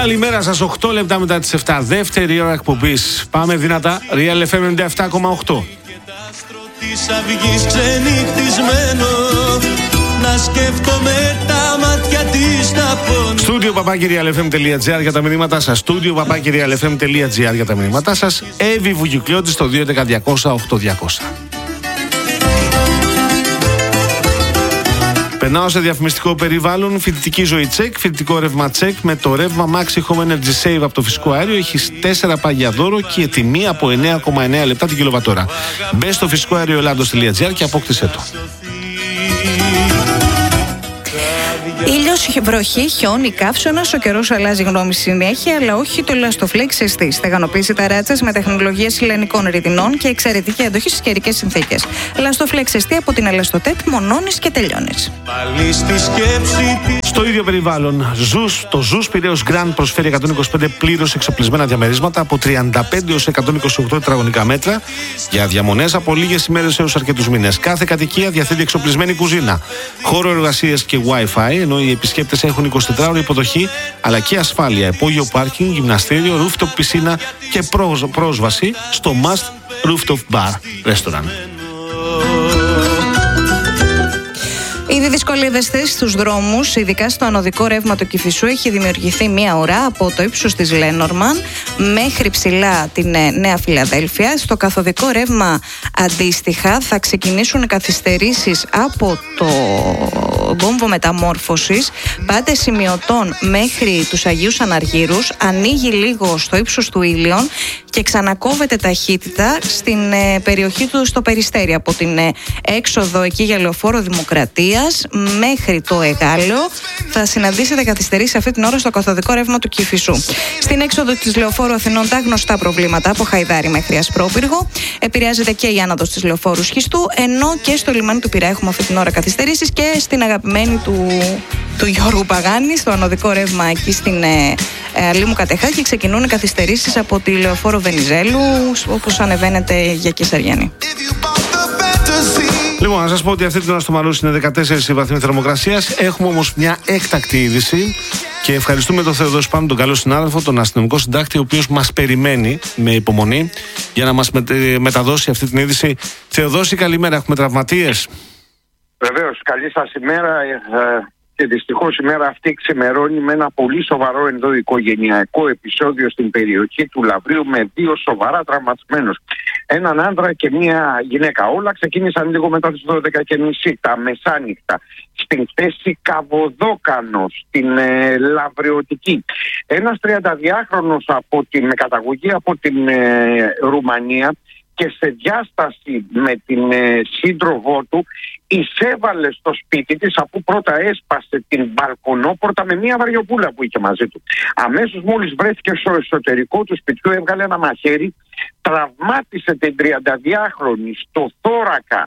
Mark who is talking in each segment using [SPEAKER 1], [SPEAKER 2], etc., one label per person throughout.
[SPEAKER 1] Καλημέρα σας, 8 λεπτά μετά τις 7, δεύτερη ώρα εκπομπής. Πάμε δυνατά, Real FM 97,8. Στούντιο papakirialfm.gr για τα μηνύματά σας. Στούντιο papakirialfm.gr για τα μηνύματά σας. Εύη Βουγιουκλιώτης στο 211-200-8200. Περνάω σε διαφημιστικό περιβάλλον. Φοιτητική ζωή τσεκ, φοιτητικό ρεύμα τσεκ. Με το ρεύμα Maxi Home Energy Save από το φυσικό αέριο έχεις 4 πάγια δώρο και τιμή από 9,9 λεπτά την κιλοβατόρα. Μπες στο φυσικό αέριο Ελλάδος.gr και απόκτησέ το.
[SPEAKER 2] Ήλιος, βροχή, χιόνι, καύσωνας, ο καιρός αλλάζει γνώμη συνέχεια, αλλά όχι το Elastoflex εστί. Στεγανοποίηση ταράτσας με τεχνολογίες ηλιανικών ρητινών και εξαιρετική αντοχή στις καιρικές συνθήκες. Elastoflex εστί από την Elastotep, μονώνεις και τελειώνεις.
[SPEAKER 1] Στο ίδιο περιβάλλον, το Ζους Πειραίος Grand προσφέρει 125 πλήρως εξοπλισμένα διαμερίσματα από 35 έως 128 τετραγωνικά μέτρα για διαμονές από λίγες ημέρες έως αρκετούς μήνες. Κάθε κατοικία διαθέτει εξοπλισμένη κουζίνα, χώρο εργασίας και Wi-Fi, ενώ οι επισκέπτες έχουν 24ωρη υποδοχή αλλά και ασφάλεια, υπόγειο πάρκινγκ, γυμναστήριο, rooftop πισίνα και πρόσβαση στο Must Rooftop Bar Restaurant.
[SPEAKER 2] Ήδη δυσκολεύεστε στους δρόμους, ειδικά στο ανωδικό ρεύμα του Κηφισού. Έχει δημιουργηθεί μία ουρά από το ύψος της Λένορμαν μέχρι ψηλά την Νέα Φιλαδέλφια. Στο καθοδικό ρεύμα αντίστοιχα θα ξεκινήσουν καθυστερήσεις από το κόμβο μεταμόρφωσης, πάτε σημειωτών μέχρι τους Αγίους Αναργύρους, ανοίγει λίγο στο ύψος του Ήλιον και ξανακόβεται ταχύτητα στην περιοχή του στο Περιστέρι, από την έξοδο εκεί για Λεωφόρο Δημοκρατίας μέχρι το Εγάλεο. Θα συναντήσετε καθυστερήσεις αυτή την ώρα στο καθοδικό ρεύμα του Κηφισού. Στην έξοδο της Λεωφόρου Αθηνών τα γνωστά προβλήματα από Χαϊδάρη μέχρι Ασπρόπυργο. Επηρεάζεται και η άνοδος της Λεωφόρου Σχιστού, ενώ και στο λιμάνι του Πειραιά έχουμε αυτή την ώρα καθυστερήσεις και στην αγαπημένη του Γιώργου Παγάνη, στο ανωδικό ρεύμα εκεί στην Λίμου Κατεχάκη, ξεκινούν οι καθυστερήσεις από τη Λεωφόρο Βενιζέλου, όπως ανεβαίνετε για Κεσαριανή.
[SPEAKER 1] Λοιπόν, να σας πω ότι αυτή την ώρα στο Μαρούσι είναι 14 η βαθμοί θερμοκρασίας. Έχουμε όμως μια έκτακτη είδηση και ευχαριστούμε τον Θεοδόση Πάνου, τον καλό συνάδελφο, τον αστυνομικό συντάκτη, ο οποίος μας περιμένει με υπομονή για να μας μεταδώσει αυτή την είδηση. Θεοδόση, καλημέρα. Έχουμε τραυματίες?
[SPEAKER 3] Βεβαίως, καλή σας ημέρα. Και δυστυχώς η μέρα αυτή ξημερώνει με ένα πολύ σοβαρό ενδοοικογενειακό επεισόδιο στην περιοχή του Λαβρίου με 2 σοβαρά τραυματισμένους. Έναν άντρα και μία γυναίκα. Όλα ξεκίνησαν λίγο μετά τις 12:30 τα μεσάνυχτα στην θέση Καβοδόκανο, στην Λαβριωτική. Ένας 32χρονος με καταγωγή από την Ρουμανία και σε διάσταση με την σύντροφό του εισέβαλε στο σπίτι της, αφού πρώτα έσπασε την μπαλκονόπορτα με μία βαριοπούλα που είχε μαζί του. Αμέσως μόλις βρέθηκε στο εσωτερικό του σπιτιού έβγαλε ένα μαχαίρι, τραυμάτισε την 32χρονη στο θώρακα,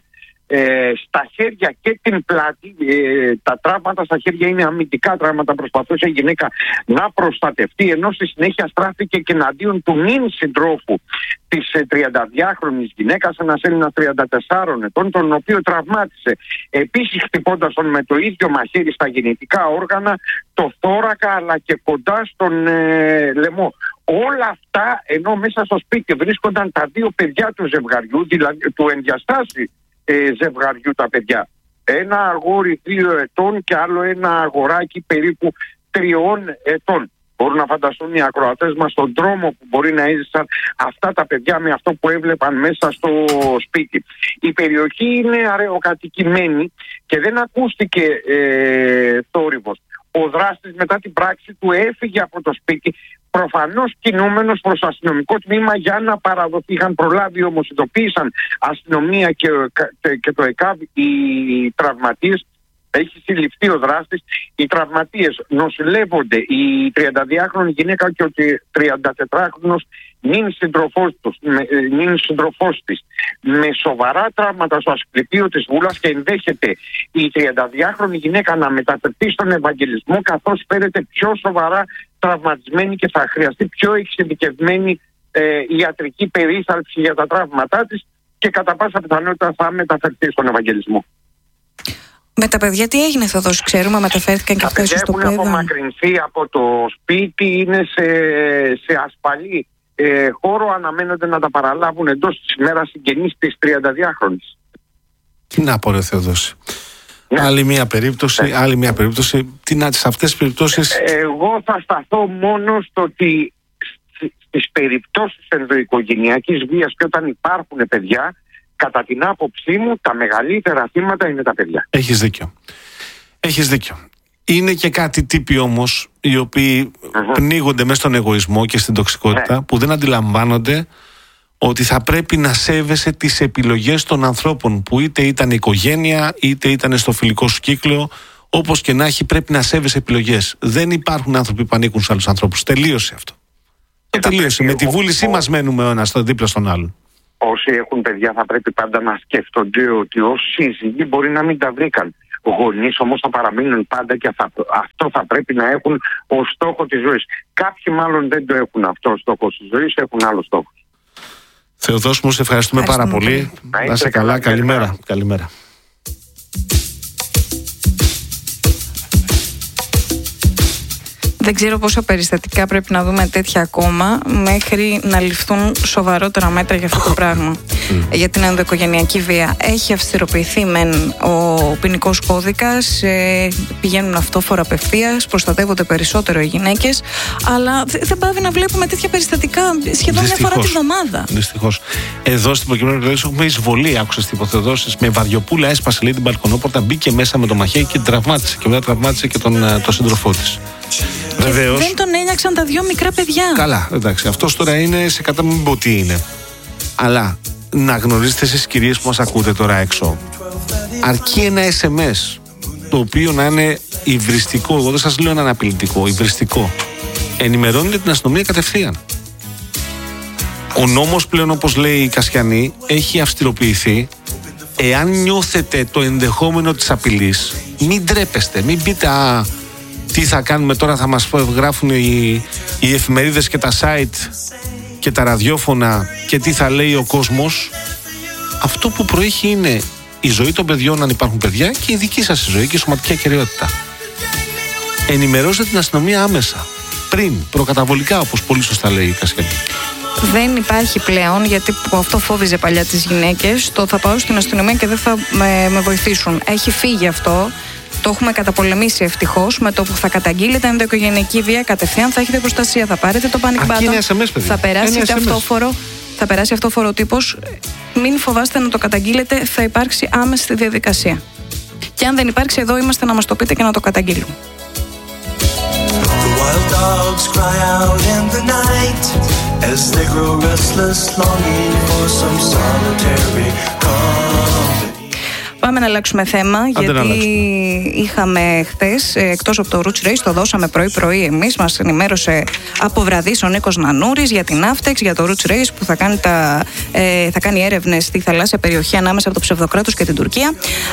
[SPEAKER 3] στα χέρια και την πλάτη. Τα τραύματα στα χέρια είναι αμυντικά τραύματα. Προσπαθούσε η γυναίκα να προστατευτεί, ενώ στη συνέχεια στράφηκε και εναντίον του νυν συντρόφου της 32χρονης γυναίκας, ένας Έλληνας 34 ετών, τον οποίο τραυμάτισε επίσης χτυπώντας τον με το ίδιο μαχαίρι στα γεννητικά όργανα, το θώρακα αλλά και κοντά στον λαιμό. Όλα αυτά ενώ μέσα στο σπίτι βρίσκονταν τα 2 παιδιά του ζευγαριού, δηλαδή του ενδιαστάσει ζευγαριού τα παιδιά. Ένα αγόρι 2 ετών και άλλο ένα αγοράκι περίπου 3 ετών. Μπορούν να φανταστούν οι ακροατές μας τον τρόμο που μπορεί να έζησαν αυτά τα παιδιά με αυτό που έβλεπαν μέσα στο σπίτι. Η περιοχή είναι αραιοκατοικημένη και δεν ακούστηκε θόρυβος. Ο δράστης μετά την πράξη του έφυγε από το σπίτι, προφανώς κινούμενος προς το αστυνομικό τμήμα για να παραδοθεί. Είχαν προλάβει όμως, ειδοποίησαν αστυνομία και το ΕΚΑΒ οι τραυματίες. Έχει συλληφθεί ο δράστης. Οι τραυματίες νοσηλεύονται, η 32χρονη γυναίκα και ο 34χρονος νυν σύντροφός της με σοβαρά τραύματα στο ασκληπείο της βούλας, και ενδέχεται η 32χρονη γυναίκα να μεταφερθεί στον Ευαγγελισμό, καθώς φέρεται πιο σοβαρά τραυματισμένη και θα χρειαστεί πιο εξειδικευμένη ιατρική περίθαλψη για τα τραύματά της και κατά πάσα πιθανότητα θα μεταφερθεί στον Ευαγγελισμό.
[SPEAKER 2] Με τα παιδιά τι έγινε, Θεοδόση, ξέρουμε, μεταφέρθηκαν και αυτές στο
[SPEAKER 3] παιδεία. Έχουν απομακρυνθεί από το σπίτι, είναι σε ασφαλή χώρο, αναμένονται να τα παραλάβουν εντός της ημέρας συγγενείς της 32χρονης.
[SPEAKER 1] Τι να πω, ρε Θεοδόση. Ναι. Άλλη μια περίπτωση. Τι να, σε αυτές τις περιπτώσεις.
[SPEAKER 3] Εγώ θα σταθώ μόνο στο ότι στις περιπτώσεις ενδοοικογενειακής βίας και όταν υπάρχουν παιδιά, κατά την άποψή μου, τα μεγαλύτερα θύματα είναι τα παιδιά.
[SPEAKER 1] Έχεις δίκιο. Είναι και κάτι τύποι όμως, οι οποίοι πνίγονται μέσα στον εγωισμό και στην τοξικότητα, που δεν αντιλαμβάνονται ότι θα πρέπει να σέβεσαι τις επιλογές των ανθρώπων, που είτε ήταν οικογένεια, είτε ήταν στο φιλικό σου κύκλο. Όπως και να έχει, πρέπει να σέβεσαι επιλογές. Δεν υπάρχουν άνθρωποι που ανήκουν σε άλλους ανθρώπους. Τελείωσε αυτό. Τελείωσε. Με τη βούλησή μας μένουμε ο ένας δίπλα στον άλλον.
[SPEAKER 3] Όσοι έχουν παιδιά θα πρέπει πάντα να σκέφτονται ότι ως σύζυγοι μπορεί να μην τα βρήκαν. Γονείς όμως θα παραμείνουν πάντα και αυτό θα πρέπει να έχουν ως στόχο της ζωής. Κάποιοι μάλλον δεν το έχουν αυτό ως στόχο της ζωής, έχουν άλλο στόχο.
[SPEAKER 1] Θεοδόση μου, σε ευχαριστούμε πάρα πολύ. Να είσαι καλά. Καλημέρα.
[SPEAKER 2] Δεν ξέρω πόσα περιστατικά πρέπει να δούμε τέτοια ακόμα μέχρι να ληφθούν σοβαρότερα μέτρα για αυτό το πράγμα. Για την ενδοοικογενειακή βία. Έχει αυστηροποιηθεί μεν ο ποινικός κώδικας, πηγαίνουν αυτόφορα απευθείας, προστατεύονται περισσότερο οι γυναίκες, αλλά δεν πάβει να βλέπουμε τέτοια περιστατικά σχεδόν μια φορά τη βδομάδα.
[SPEAKER 1] Δυστυχώς. Εδώ στην προκειμένη περίπτωση έχουμε εισβολή. Άκουσες τι υποθεδώσεις. Με βαριοπούλα έσπασε, λέει, την μπαλκονόπορτα, μπήκε μέσα με το μαχαίρι και την τραυμάτισε. Και μετά τραυμάτισε και τον σύντροφό της. Βεβαίως.
[SPEAKER 2] Δεν τον ένιαξαν τα δύο μικρά παιδιά.
[SPEAKER 1] Καλά, εντάξει. Αυτός τώρα είναι σε μην πω τι είναι. Αλλά να γνωρίζετε εσείς, κυρίες που μας ακούτε τώρα έξω, αρκεί ένα SMS το οποίο να είναι υβριστικό. Εγώ δεν σας λέω έναν απειλητικό, υβριστικό. Ενημερώνετε την αστυνομία κατευθείαν. Ο νόμος πλέον, όπως λέει η Κασιανή, έχει αυστηροποιηθεί. Εάν νιώθετε το ενδεχόμενο της απειλής, μην τρέπεστε, μην πείτε τι θα κάνουμε τώρα, θα μας γράφουν οι εφημερίδες και τα site και τα ραδιόφωνα και τι θα λέει ο κόσμος. Αυτό που προέχει είναι η ζωή των παιδιών, αν υπάρχουν παιδιά, και η δική σας ζωή και η σωματική ακεραιότητα. Ενημερώστε την αστυνομία άμεσα, πριν, προκαταβολικά, όπως πολύ σωστά λέει η Κασιανή.
[SPEAKER 2] Δεν υπάρχει πλέον, γιατί αυτό φόβιζε παλιά τις γυναίκες, το θα πάω στην αστυνομία και δεν θα με βοηθήσουν. Έχει φύγει αυτό. Το έχουμε καταπολεμήσει ευτυχώς. Με το που θα καταγγείλετε ενδοοικογενειακή βία, κατευθείαν θα έχετε προστασία. Θα πάρετε το panic button. Θα περάσει αυτόφορο τύπος. Μην φοβάστε να το καταγγείλετε. Θα υπάρξει άμεση διαδικασία. Και αν δεν υπάρξει, εδώ είμαστε να μας το πείτε και να το καταγγείλουμε. Πάμε να αλλάξουμε θέμα, γιατί είχαμε χθες, εκτός από το Roots Race, το δώσαμε πρωί-πρωί εμείς, μας ενημέρωσε από βραδύς ο Νίκος Νανούρης για την Avtex, για το Roots Race που θα κάνει έρευνες στη θαλάσσια περιοχή ανάμεσα από το Ψευδοκράτος και την Τουρκία.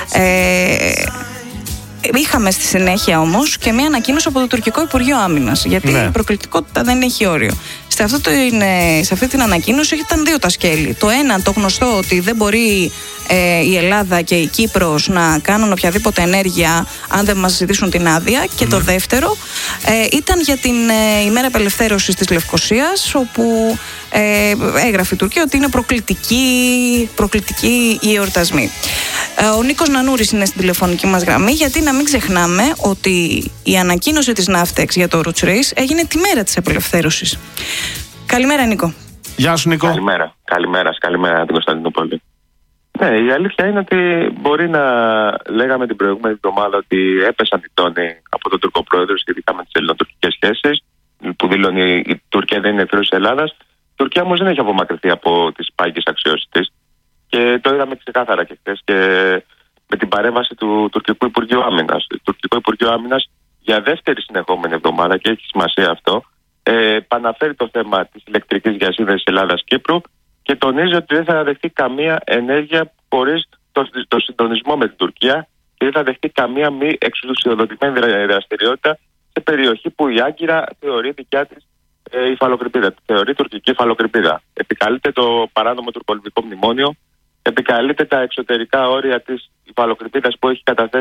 [SPEAKER 2] Είχαμε στη συνέχεια όμως και μια ανακοίνωση από το τουρκικό Υπουργείο Άμυνας, γιατί η προκλητικότητα δεν έχει όριο. Σε αυτή την ανακοίνωση ήταν δύο τα σκέλη. Το ένα, το γνωστό, ότι δεν μπορεί η Ελλάδα και η Κύπρος να κάνουν οποιαδήποτε ενέργεια αν δεν μας ζητήσουν την άδεια. Και το δεύτερο ήταν για την ημέρα απελευθέρωσης της Λευκωσίας, όπου έγραφε η Τουρκία ότι είναι προκλητική οι εορτασμοί. Ο Νίκος Νανούρης είναι στην τηλεφωνική μας γραμμή, γιατί να μην ξεχνάμε ότι η ανακοίνωση της Avtex για το Roots Race έγινε τη μέρα της απελευθέρωσης. Καλημέρα, Νίκο.
[SPEAKER 1] Γεια σου, Νίκο.
[SPEAKER 4] Καλημέρα την Κωνσταντινούπολη. Ναι, η αλήθεια είναι ότι μπορεί να λέγαμε την προηγούμενη εβδομάδα ότι έπεσαν οι τόνοι από τον Τουρκό πρόεδρο σχετικά με τις ελληνοτουρκικές σχέσεις, που δηλώνει η Τουρκία δεν είναι εχθρός της Ελλάδας. Η Τουρκία όμως δεν έχει απομακρυνθεί από τις πάγιες αξιώσεις της. Και το είδαμε ξεκάθαρα και χθες και με την παρέμβαση του Τουρκικού Υπουργείου Άμυνας. Το Τουρκικό Υπουργείο Άμυνας για δεύτερη συνεχόμενη εβδομάδα, και έχει σημασία αυτό, επαναφέρει το θέμα της ηλεκτρικής διασύνδεσης Ελλάδας-Κύπρου και τονίζει ότι δεν θα δεχτεί καμία ενέργεια χωρίς το συντονισμό με την Τουρκία και δεν θα δεχτεί καμία μη εξουσιοδοτημένη δραστηριότητα σε περιοχή που η Άγκυρα θεωρεί δικιά της υφαλοκρηπίδα. Θεωρεί τουρκική υφαλοκρηπίδα. Επικαλείται το παράνομο τουρκολιβικό μνημόνιο, επικαλείται τα εξωτερικά όρια της υφαλοκρηπίδας που έχει καταθέσει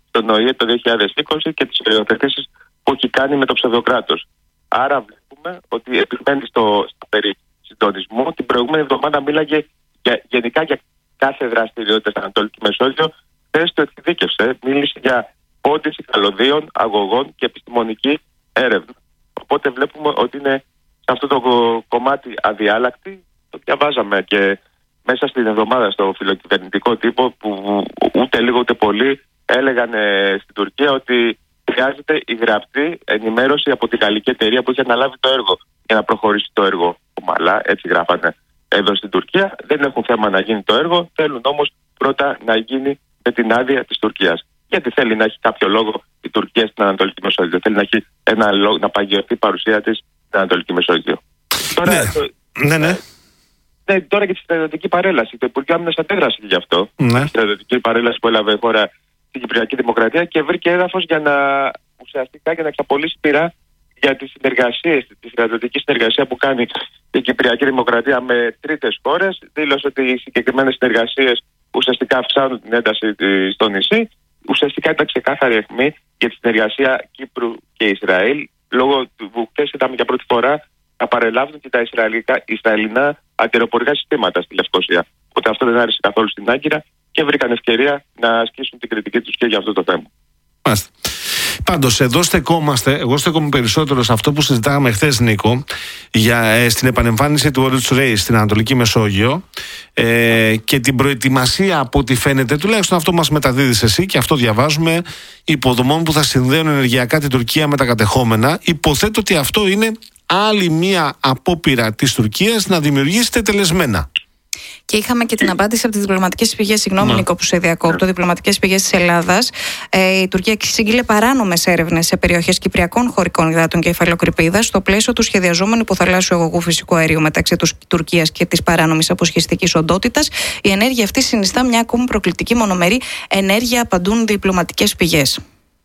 [SPEAKER 4] στον ΟΗΕ το 2020 και τις οριοθετήσεις που έχει κάνει με το ψευδοκράτος. Άρα βλέπουμε ότι επιμένει στο περί συντονισμού. Την προηγούμενη εβδομάδα μίλαγε γενικά για κάθε δραστηριότητα στην Ανατολική Μεσόγειο. Χθες το εκδίκευσε. Μίλησε για πόντιση καλωδίων, αγωγών και επιστημονική έρευνα. Οπότε βλέπουμε ότι είναι σε αυτό το κομμάτι αδιάλακτη. Το διαβάζαμε και μέσα στην εβδομάδα στο φιλοκυβερνητικό τύπο, που ούτε λίγο ούτε πολύ έλεγαν στην Τουρκία ότι χρειάζεται η γραπτή ενημέρωση από την γαλλική εταιρεία που είχε αναλάβει το έργο για να προχωρήσει το έργο ομαλά. Έτσι γράφανε εδώ στην Τουρκία. Δεν έχουν θέμα να γίνει το έργο, θέλουν όμως πρώτα να γίνει με την άδεια της Τουρκίας. Γιατί θέλει να έχει κάποιο λόγο η Τουρκία στην Ανατολική Μεσόγειο. Θέλει να έχει ένα λόγο, να παγιωθεί η παρουσία της στην Ανατολική Μεσόγειο. Τώρα, ναι, τώρα και τη στρατιωτική παρέλαση. Το Υπουργείο Άμυνας αντέδρασε γι' αυτό. Ναι. Τη στρατιωτική παρέλαση που έλαβε η χώρα στην Κυπριακή Δημοκρατία και βρήκε έδαφος για να εξαπολύσει πειρά για τις συνεργασίες, τη στρατιωτική συνεργασία που κάνει η Κυπριακή Δημοκρατία με τρίτες χώρες. Δήλωσε ότι οι συγκεκριμένες συνεργασίες ουσιαστικά αυξάνουν την ένταση στο νησί. Ουσιαστικά ήταν ξεκάθαρη αιχμή για τη συνεργασία Κύπρου και Ισραήλ, λόγω του χθες είδαμε για πρώτη φορά να παρελάβουν και τα Ισραηλινά αντιεροπορικά συστήματα στη Λευκοσία. Οπότε αυτό δεν άρεσε καθόλου στην Άγκυρα και βρήκαν ευκαιρία να ασκήσουν την κριτική τους και για αυτό το θέμα.
[SPEAKER 1] Μάλιστα. Πάντως, εδώ στεκόμαστε, εγώ στεκόμαι περισσότερο σε αυτό που συζητάγαμε χθες, Νίκο, στην επανεμφάνιση του Oruç Reis στην Ανατολική Μεσόγειο και την προετοιμασία, από ό,τι φαίνεται, τουλάχιστον αυτό μας μεταδίδεις εσύ και αυτό διαβάζουμε, υποδομών που θα συνδέουν ενεργειακά την Τουρκία με τα κατεχόμενα. Υποθέτω ότι αυτό είναι άλλη μία απόπειρα της Τουρκίας να δημιουργήσει τετελεσμένα.
[SPEAKER 2] Και είχαμε και την απάντηση από τις διπλωματικές πηγές. Συγγνώμη, Νίκο, που σε διακόπτω. Διπλωματικές πηγές της Ελλάδας. Η Τουρκία εξήγηλε παράνομες έρευνες σε περιοχές κυπριακών χωρικών υδάτων και υφαλοκρηπίδας στο πλαίσιο του σχεδιαζόμενου υποθαλάσσιου αγωγού φυσικού αερίου μεταξύ της Τουρκίας και της παράνομης αποσχιστικής οντότητας. Η ενέργεια αυτή συνιστά μια ακόμη προκλητική μονομερή ενέργεια, απαντούν διπλωματικές πηγές.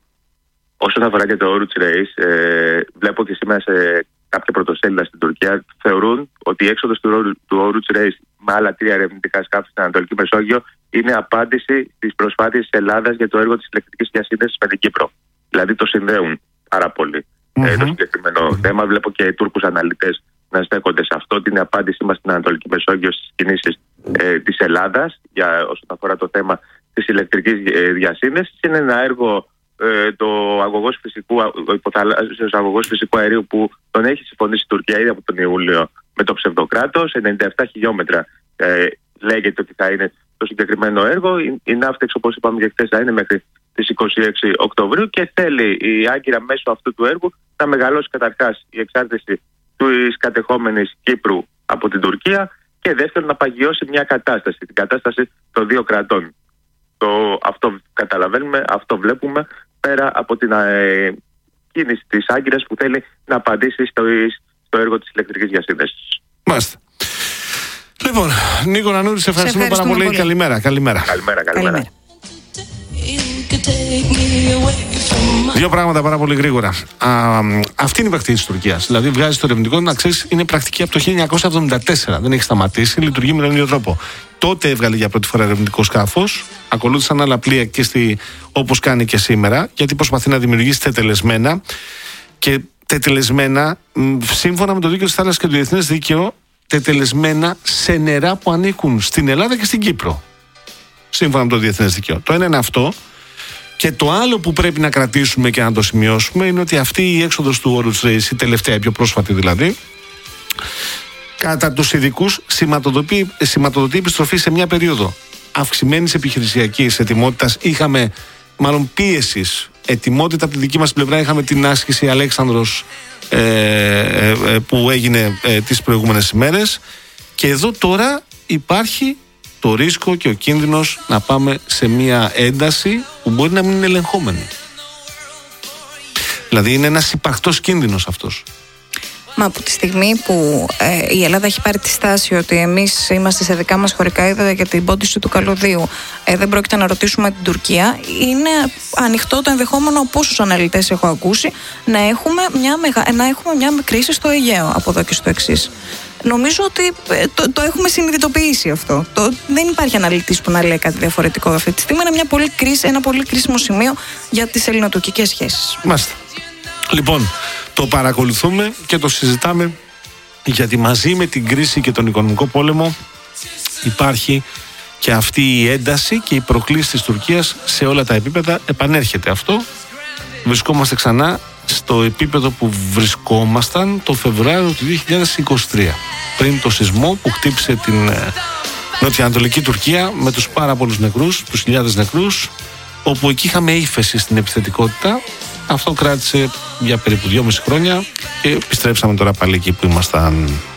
[SPEAKER 4] Όσον αφορά και το Oruç Reis, βλέπω και σήμερα σε κάποια πρωτοσέλιδα στην Τουρκία θεωρούν ότι η έξοδος του Oruç Reis με άλλα 3 ερευνητικά σκάφη στην Ανατολική Μεσόγειο είναι απάντηση στις προσπάθειες της Ελλάδας για το έργο της ηλεκτρικής διασύνδεσης με την Κύπρο. Δηλαδή το συνδέουν πάρα πολύ το συγκεκριμένο θέμα. Βλέπω και Τούρκους αναλυτές να στέκονται σε αυτό. Την απάντησή μας στην Ανατολική Μεσόγειο στις κινήσεις της Ελλάδας όσον αφορά το θέμα της ηλεκτρικής διασύνδεσης. Είναι ένα έργο, το υποθαλάσσιος αγωγός φυσικού αερίου που τον έχει συμφωνήσει η Τουρκία ήδη από τον Ιούλιο με το ψευδοκράτος. 97 χιλιόμετρα λέγεται ότι θα είναι το συγκεκριμένο έργο. Η ναύτεξ, όπως είπαμε και χθες, θα είναι μέχρι τις 26 Οκτωβρίου και θέλει η Άγκυρα μέσω αυτού του έργου να μεγαλώσει καταρχάς η εξάρτηση της κατεχόμενης Κύπρου από την Τουρκία και δεύτερον να παγιώσει μια κατάσταση, την κατάσταση των δύο κρατών. Αυτό καταλαβαίνουμε, αυτό βλέπουμε, πέρα από την κίνηση της Άγκυρας που θέλει να απαντήσει στο έργο της ηλεκτρικής διασύνδεσης.
[SPEAKER 1] Μάλιστα. Λοιπόν, Νίκο Νανούρη, σε ευχαριστούμε πάρα πολύ. Καλημέρα.
[SPEAKER 4] Καλημέρα.
[SPEAKER 1] Δύο πράγματα πάρα πολύ γρήγορα. Αυτή είναι η πρακτική της Τουρκίας. Δηλαδή, βγάζει το ερευνητικό, να ξέρεις, είναι πρακτική από το 1974. Δεν έχει σταματήσει, λειτουργεί με τον ίδιο τρόπο. Τότε έβγαλε για πρώτη φορά ερευνητικό σκάφος. Ακολούθησαν άλλα πλοία και όπως κάνει και σήμερα, γιατί προσπαθεί να δημιουργήσει τετελεσμένα. Και τετελεσμένα, σύμφωνα με το δίκαιο της θάλασσας και το διεθνές δίκαιο, τετελεσμένα σε νερά που ανήκουν στην Ελλάδα και στην Κύπρο. Σύμφωνα με το διεθνές δίκαιο. Το ένα είναι αυτό. Και το άλλο που πρέπει να κρατήσουμε και να το σημειώσουμε είναι ότι αυτή η έξοδος του Oruç Reis, η τελευταία, η πιο πρόσφατη δηλαδή, κατά τους ειδικούς σηματοδοτεί επιστροφή σε μια περίοδο αυξημένης επιχειρησιακής ετοιμότητας. Είχαμε μάλλον πίεσης, ετοιμότητα από τη δική μας πλευρά. Είχαμε την άσκηση Αλέξανδρος που έγινε τις προηγούμενες ημέρες. Και εδώ τώρα υπάρχει το ρίσκο και ο κίνδυνος να πάμε σε μια ένταση που μπορεί να μην είναι ελεγχόμενη. Δηλαδή είναι ένας υπαρκτός κίνδυνος αυτός.
[SPEAKER 2] Μα από τη στιγμή που η Ελλάδα έχει πάρει τη στάση ότι εμείς είμαστε σε δικά μας χωρικά ύδατα για την πόντιση του καλωδίου, δεν πρόκειται να ρωτήσουμε την Τουρκία, είναι ανοιχτό το ενδεχόμενο, από όσους αναλυτές έχω ακούσει, να έχουμε μια κρίση στο Αιγαίο από εδώ και στο εξής. νομίζω ότι το έχουμε συνειδητοποιήσει αυτό. Δεν υπάρχει αναλυτής που να λέει κάτι διαφορετικό αυτή τη στιγμή. Είναι ένα πολύ κρίσιμο σημείο για τις ελληνοτουρκικές σχέσεις.
[SPEAKER 1] Μάλιστα. Λοιπόν, το παρακολουθούμε και το συζητάμε, γιατί μαζί με την κρίση και τον οικονομικό πόλεμο υπάρχει και αυτή η ένταση και η προκλήση της Τουρκίας σε όλα τα επίπεδα. Επανέρχεται αυτό. Βρισκόμαστε ξανά στο επίπεδο που βρισκόμασταν το Φεβρουάριο του 2023, πριν το σεισμό που χτύπησε την νοτιοανατολική Τουρκία με τους πάρα πολλούς νεκρούς, τους χιλιάδες νεκρούς, όπου εκεί είχαμε ύφεση στην επιθετικότητα. Αυτό κράτησε για περίπου 2,5 χρόνια και επιστρέψαμε τώρα πάλι εκεί που ήμασταν